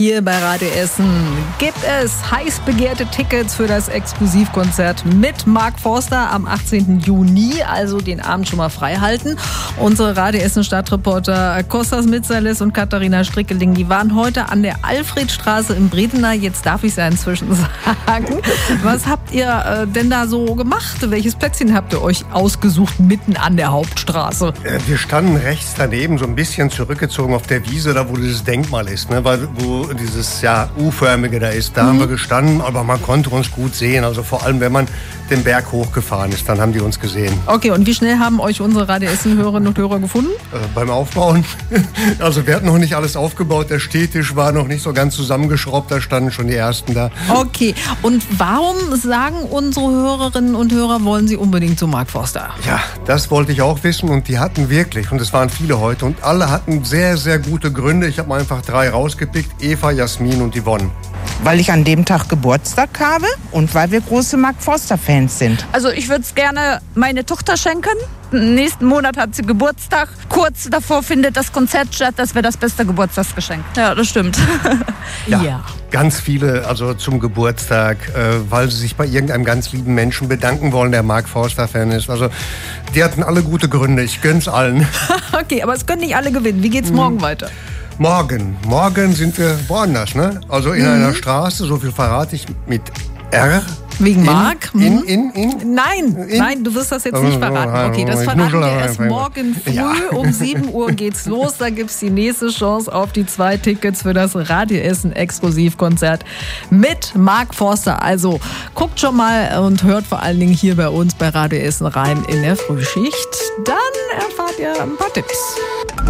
Hier bei Radio Essen gibt es heiß begehrte Tickets für das Exklusivkonzert mit Mark Forster am 18. Juni, also den Abend schon mal frei halten. Unsere Radio Essen Stadtreporter Kostas Mitsalis und Katharina Strickeling, die waren heute an der Alfredstraße in Bredener. Jetzt darf ich es ja inzwischen sagen. Was habt ihr denn da so gemacht? Welches Plätzchen habt ihr euch ausgesucht mitten an der Hauptstraße? Wir standen rechts daneben, so ein bisschen zurückgezogen auf der Wiese, da wo dieses Denkmal ist, ne? Wo dieses U-förmige da ist. Da haben wir gestanden, aber man konnte uns gut sehen. Also vor allem, wenn man den Berg hochgefahren ist, dann haben die uns gesehen. Okay, und wie schnell haben euch unsere Radio Essen-Hörerinnen und Hörer gefunden? Beim Aufbauen. Also wir hatten noch nicht alles aufgebaut. Der Stehtisch war noch nicht so ganz zusammengeschraubt. Da standen schon die Ersten da. Okay, und warum sagen unsere Hörerinnen und Hörer, wollen sie unbedingt zu Mark Forster? Ja, das wollte ich auch wissen und die hatten wirklich, und es waren viele heute, und alle hatten sehr, sehr gute Gründe. Ich habe mal einfach 3 rausgepickt: Eva, Jasmin und Yvonne. Weil ich an dem Tag Geburtstag habe und weil wir große Mark Forster-Fans sind. Also ich würde es gerne meine Tochter schenken. Nächsten Monat hat sie Geburtstag. Kurz davor findet das Konzert statt. Das wäre das beste Geburtstagsgeschenk. Ja, das stimmt. Ja. Ganz viele, also zum Geburtstag, weil sie sich bei irgendeinem ganz lieben Menschen bedanken wollen, der Mark Forster-Fan ist. Also die hatten alle gute Gründe. Ich gönn's allen. Okay, aber es können nicht alle gewinnen. Wie geht's morgen weiter? Morgen sind wir woanders, ne? Also in einer Straße, so viel verrate ich, mit R. Wegen Mark? Nein, du wirst das jetzt nicht verraten. Okay, das verraten wir erst morgen früh. Ja. Um 7 Uhr geht's los. Da gibt's die nächste Chance auf die 2 Tickets für das Radio Essen Exklusivkonzert mit Mark Forster. Also guckt schon mal und hört vor allen Dingen hier bei uns bei Radio Essen rein in der Frühschicht. Dann erfahrt ihr ein paar Tipps.